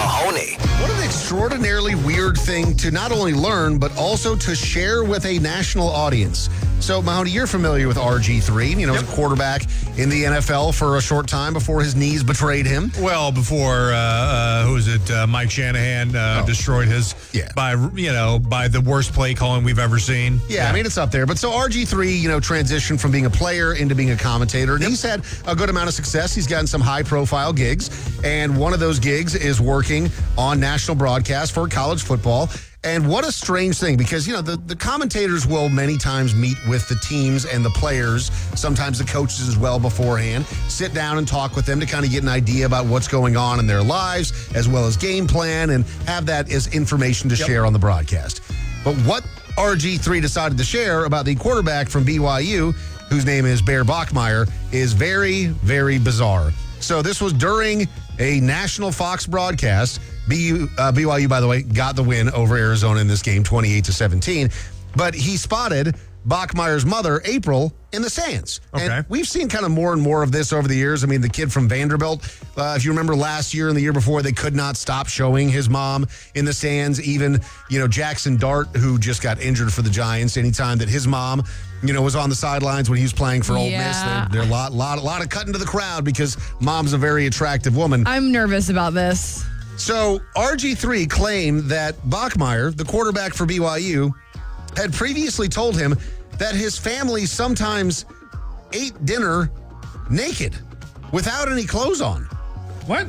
Mahoney. What an extraordinarily weird thing to not only learn, but also to share with a national audience. So, Mahoney, you're familiar with RG3. You know, he's a quarterback in the NFL for a short time before his knees betrayed him. Well, before, Mike Shanahan destroyed his by the worst play calling we've ever seen. Yeah, I mean, it's up there. But so RG3, transitioned from being a player into being a commentator. And he's had a good amount of success. He's gotten some high-profile gigs. And one of those gigs is working on national broadcast for college football. And what a strange thing, because, the commentators will many times meet with the teams and the players, sometimes the coaches as well beforehand, sit down and talk with them to kind of get an idea about what's going on in their lives, as well as game plan, and have that as information to share on the broadcast. But what RG3 decided to share about the quarterback from BYU, whose name is Bear Bachmeier, is very, very bizarre. So this was during a national Fox broadcast. BYU, by the way, got the win over Arizona in this game, 28-17. But he spotted Bachmeier's mother, April, in the stands. Okay. And we've seen kind of more and more of this over the years. I mean, the kid from Vanderbilt, if you remember last year and the year before, they could not stop showing his mom in the stands. Even, Jackson Dart, who just got injured for the Giants, anytime that his mom, was on the sidelines when he was playing for Ole Miss, there a lot of cutting to the crowd because mom's a very attractive woman. I'm nervous about this. So RG3 claimed that Bachmeier, the quarterback for BYU, had previously told him that his family sometimes ate dinner naked without any clothes on. What?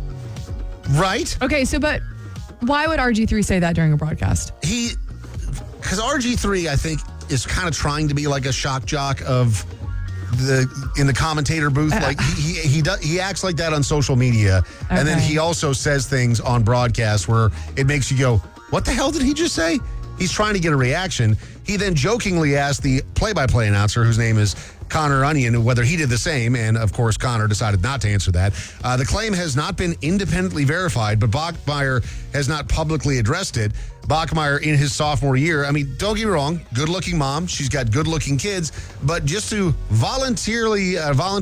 Right? Okay, but why would RG3 say that during a broadcast? Because RG3, I think, is kind of trying to be like a shock jock of in the commentator booth. Like he acts like that on social media. Okay. And then he also says things on broadcast where it makes you go, what the hell did he just say? He's trying to get a reaction. He then jokingly asked the play-by-play announcer, whose name is Connor Onion, whether he did the same, and of course Connor decided not to answer that. The claim has not been independently verified, but Bachmeier has not publicly addressed it. Bachmeier in his sophomore year, I mean, don't get me wrong, good-looking mom, she's got good-looking kids, but just to voluntarily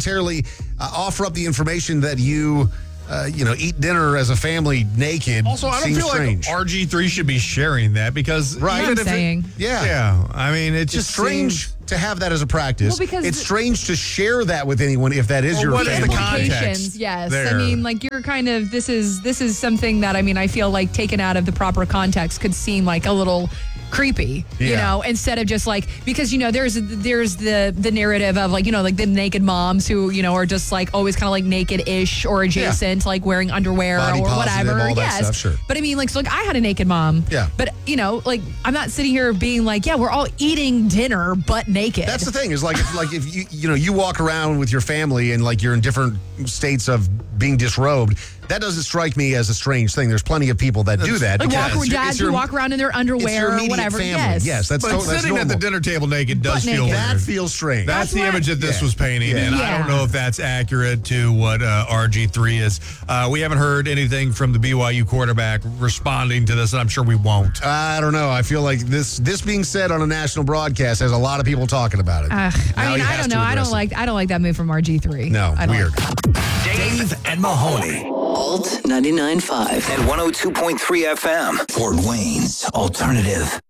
offer up the information that you eat dinner as a family naked. Also, I don't feel strange. like RG3 should be sharing that because, right? I'm saying, yeah. I mean, it's just strange to have that as a practice. Well, because it's strange to share that with anyone if that is your family. What is the context? Yes, there? I mean, like you're kind of this is something that I feel like taken out of the proper context could seem like a little creepy, instead of just like, because there's the narrative of like the naked moms who are just like always kind of like naked-ish or adjacent, like wearing underwear body or positive, whatever. all that stuff, sure. But I mean, like, so like I had a naked mom. Yeah. But like I'm not sitting here being like, we're all eating dinner but naked. That's the thing is like if you walk around with your family and like you're in different states of being disrobed. That doesn't strike me as a strange thing. There's plenty of people that do that. Like dads who walk around in their underwear or whatever. Family. Yes, that's but that's sitting normal. at the dinner table naked does feel weird. That feels strange. That's the image that this was painting, and I don't know if that's accurate to what RG3 is. We haven't heard anything from the BYU quarterback responding to this, and I'm sure we won't. I don't know. I feel like this being said on a national broadcast has a lot of people talking about it. I don't know. I don't like that move from RG3. No, weird. Dave and Mahoney. Alt 99.5 and 102.3 FM. Fort Wayne's Alternative.